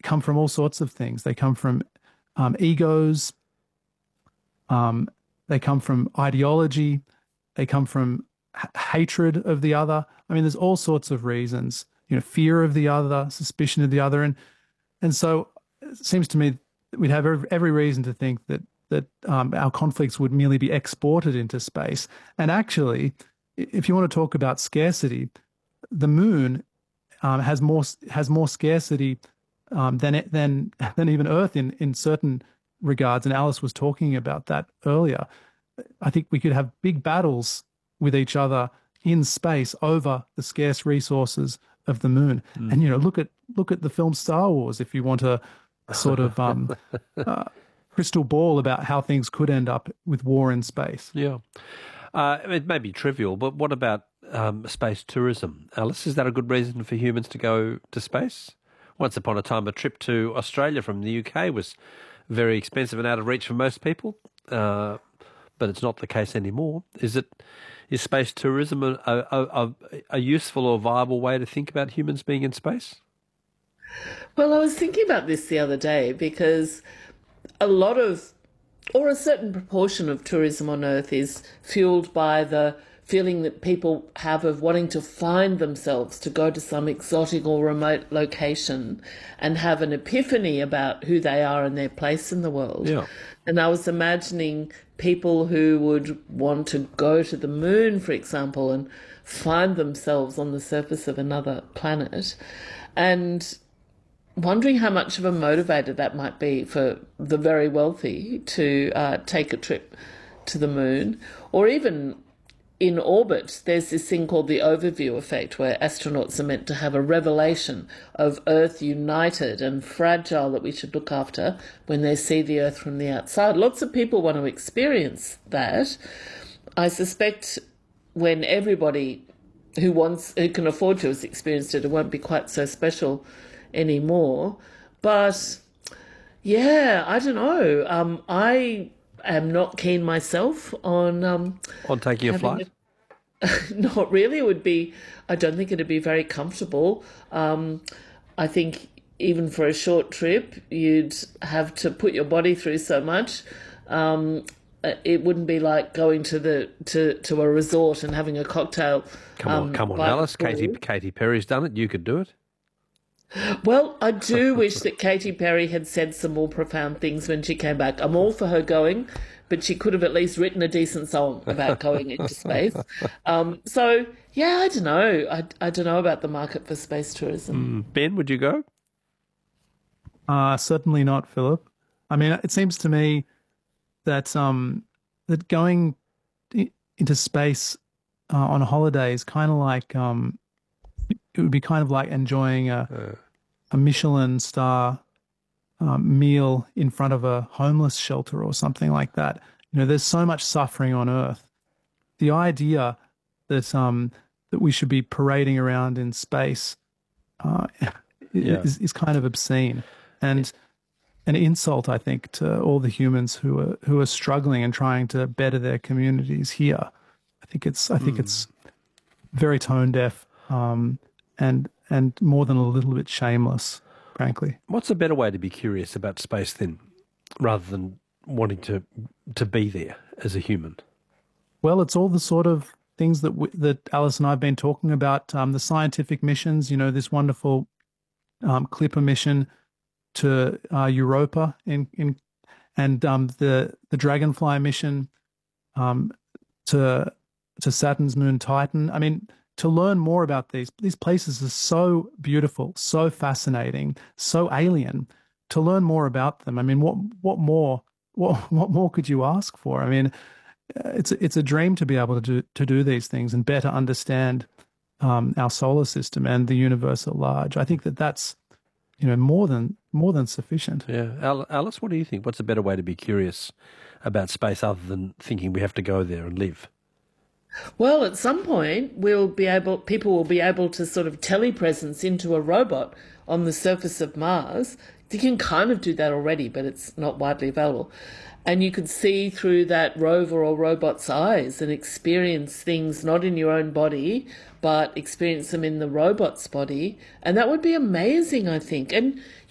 come from all sorts of things. They come from egos. They come from ideology. They come from hatred of the other. I mean, there's all sorts of reasons. Fear of the other, suspicion of the other, and so it seems to me that we'd have every reason to think that our conflicts would merely be exported into space. And actually, if you want to talk about scarcity, the moon has more scarcity than even Earth in certain regards. And Alice was talking about that earlier. I think we could have big battles with each other in space over the scarce resources of the moon. And look at the film Star Wars if you want a sort of crystal ball about how things could end up with war in space. Yeah. It may be trivial, but what about space tourism? Alice, is that a good reason for humans to go to space? Once upon a time, a trip to Australia from the UK was very expensive and out of reach for most people, but it's not the case anymore. Is space tourism a useful or viable way to think about humans being in space? Well, I was thinking about this the other day because a certain proportion of tourism on Earth is fueled by the feeling that people have of wanting to find themselves, to go to some exotic or remote location and have an epiphany about who they are and their place in the world. Yeah. And I was imagining people who would want to go to the moon, for example, and find themselves on the surface of another planet, and wondering how much of a motivator that might be for the very wealthy to take a trip to the moon. Or even in orbit, there's this thing called the overview effect, where astronauts are meant to have a revelation of Earth united and fragile that we should look after when they see the Earth from the outside. Lots of people want to experience that. I suspect when everybody who can afford to has experienced it, it won't be quite so special anymore. But yeah, I don't know. I am not keen myself on taking a flight. Not really. I don't think it'd be very comfortable. I think even for a short trip, you'd have to put your body through so much. It wouldn't be like going to a resort and having a cocktail. Come on, Alice. Katy Perry's done it. You could do it. Well, I do wish that Katy Perry had said some more profound things when she came back. I'm all for her going, but she could have at least written a decent song about going into space. So, yeah, I don't know. I don't know about the market for space tourism. Ben, would you go? Certainly not, Philip. I mean, it seems to me that that going into space on a holiday is kind of like it would be kind of like enjoying a Michelin star meal in front of a homeless shelter or something like that. There's so much suffering on Earth. The idea that that we should be parading around in space is kind of obscene and an insult, I think, to all the humans who are struggling and trying to better their communities here. I think it's very tone deaf. And more than a little bit shameless, frankly. What's a better way to be curious about space then, rather than wanting to be there as a human? Well, it's all the sort of things that Alice and I have been talking about. The scientific missions, this wonderful Clipper mission to Europa, and the Dragonfly mission to Saturn's moon Titan. I mean, to learn more about these places are so beautiful, so fascinating, so alien. To learn more about them, I mean, what more could you ask for? I mean, it's a dream to be able to do these things and better understand our solar system and the universe at large. I think that's more than sufficient. Yeah, Alice, what do you think? What's a better way to be curious about space other than thinking we have to go there and live? Well, at some point, people will be able to sort of telepresence into a robot on the surface of Mars. You can kind of do that already, but it's not widely available. And you could see through that rover or robot's eyes and experience things not in your own body, but experience them in the robot's body. And that would be amazing, I think. And